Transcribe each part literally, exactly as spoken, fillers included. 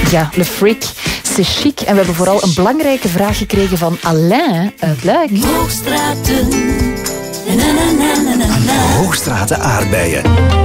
Ja, Le Freak, c'est chic. En we hebben vooral een belangrijke vraag gekregen van Alain uit Luik. Hoogstraten. Na, na, na, na, na. Hoogstraten aardbeien.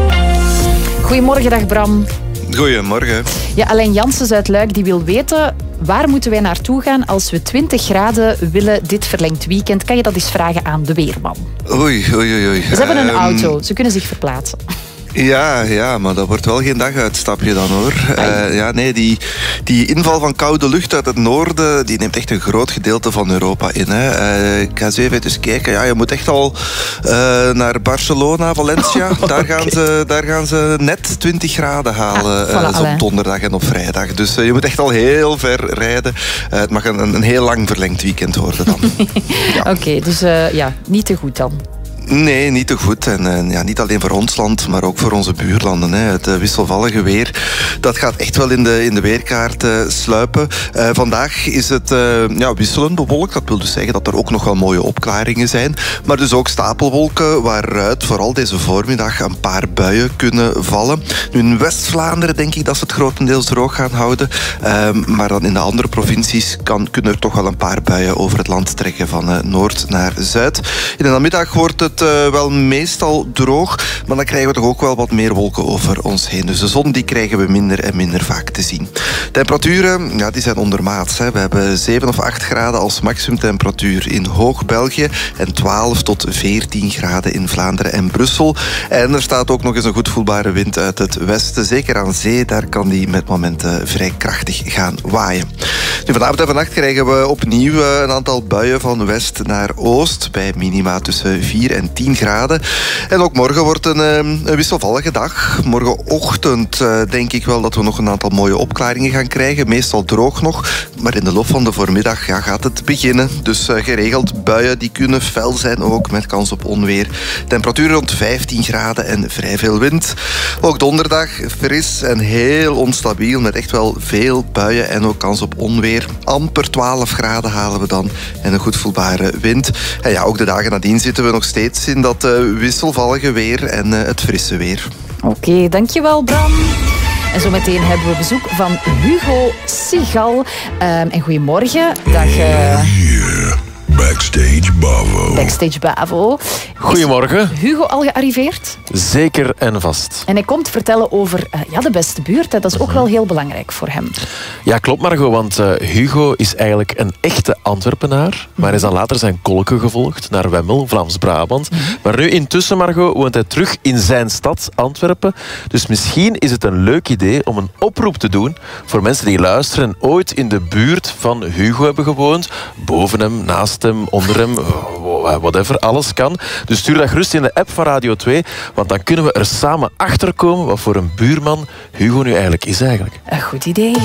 Goedemorgen, dag Bram. Goedemorgen. Ja, Alain Janssens uit Luik die wil weten... waar moeten wij naartoe gaan als we twintig graden willen dit verlengd weekend? Kan je dat eens vragen aan de weerman? Oei, oei, oei. Ze hebben een um, auto, ze kunnen zich verplaatsen. Ja, ja, maar dat wordt wel geen daguitstapje dan, hoor. Uh, ja, nee, die, die inval van koude lucht uit het noorden, die neemt echt een groot gedeelte van Europa in. Hè. Uh, ik ga eens even eens kijken. Ja, je moet echt al uh, naar Barcelona, Valencia. Oh, daar, okay. gaan ze, daar gaan ze net twintig graden halen. Ah, voilà, uh, op donderdag en op vrijdag. Dus uh, je moet echt al heel ver rijden. Uh, het mag een, een heel lang verlengd weekend worden dan. Ja. Oké, okay, dus uh, ja, niet te goed dan. Nee, niet te goed. En uh, ja, niet alleen voor ons land, maar ook voor onze buurlanden. Hè. Het uh, wisselvallige weer, dat gaat echt wel in de, in de weerkaart uh, sluipen. Uh, vandaag is het uh, ja, wisselend bewolkt. Dat wil dus zeggen dat er ook nog wel mooie opklaringen zijn. Maar dus ook stapelwolken, waaruit vooral deze voormiddag een paar buien kunnen vallen. Nu in West-Vlaanderen denk ik dat ze het grotendeels droog gaan houden. Uh, maar dan in de andere provincies kan, kunnen er toch wel een paar buien over het land trekken van uh, noord naar zuid. In de namiddag wordt het Uh, wel meestal droog, maar dan krijgen we toch ook wel wat meer wolken over ons heen. Dus de zon die krijgen we minder en minder vaak te zien. Temperaturen, ja, die zijn ondermaats. Hè. We hebben zeven of acht graden als maximumtemperatuur in Hoog-België en twaalf tot veertien graden in Vlaanderen en Brussel. En er staat ook nog eens een goed voelbare wind uit het westen. Zeker aan zee, daar kan die met momenten vrij krachtig gaan waaien. Nu, vanavond en vannacht krijgen we opnieuw een aantal buien van west naar oost, bij minima tussen vier en tien graden. En ook morgen wordt een, een wisselvallige dag. Morgenochtend uh, denk ik wel dat we nog een aantal mooie opklaringen gaan krijgen. Meestal droog nog. Maar in de loop van de voormiddag ja, gaat het beginnen. Dus uh, geregeld buien die kunnen fel zijn ook met kans op onweer. Temperatuur rond vijftien graden en vrij veel wind. Ook donderdag fris en heel onstabiel met echt wel veel buien en ook kans op onweer. Amper twaalf graden halen we dan en een goed voelbare wind. En ja, ook de dagen nadien zitten we nog steeds in dat uh, wisselvallige weer en uh, het frisse weer. Oké, okay, dankjewel Bram. En zometeen hebben we bezoek van Hugo Sigal. Um, en goedemorgen. Dag... Uh... Yeah. Backstage Bavo. Backstage Bavo. Goedemorgen. Is Hugo al gearriveerd? Zeker en vast. En hij komt vertellen over uh, ja, de beste buurt. Hè. Dat is ook wel heel belangrijk voor hem. Ja, klopt Margot, want uh, Hugo is eigenlijk een echte Antwerpenaar. Maar hij is dan later zijn kolken gevolgd naar Wemmel, Vlaams-Brabant. Mm-hmm. Maar nu intussen, Margot, woont hij terug in zijn stad, Antwerpen. Dus misschien is het een leuk idee om een oproep te doen voor mensen die luisteren en ooit in de buurt van Hugo hebben gewoond. Boven hem, naast hem, onder hem, whatever, alles kan. Dus stuur dat gerust in de app van Radio twee, want dan kunnen we er samen achter komen wat voor een buurman Hugo nu eigenlijk is eigenlijk. Een goed idee.